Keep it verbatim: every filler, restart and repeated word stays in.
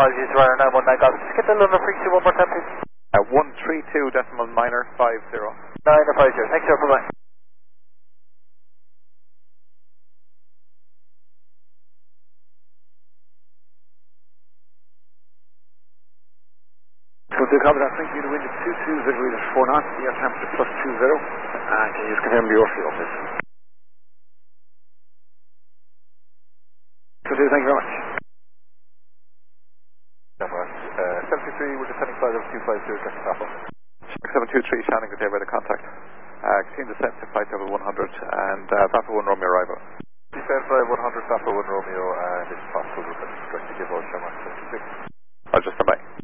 apologies, Ryder nine one nine Golf. Just get the London frequency one more time, please. Uh, one three two decimal niner five zero. niner five zero. Thanks, sir. Bye-bye. So to cover that, thank you. The wind is two two zero meters four knots, the air temperature plus two zero. And can you just confirm the airfield, please? So do, thank you very much. Number uh, seventy-three, we're descending flight over two five zero, get to Papa. seven two three, Shannon, good day, by the contact. Uh, continue descent to flight over one hundred, and uh, Papa one Romeo arrival. Descend flight one hundred, Papa one Romeo, and it's possible that it's going to give us Shamrock fifty-six. I'll just stand by.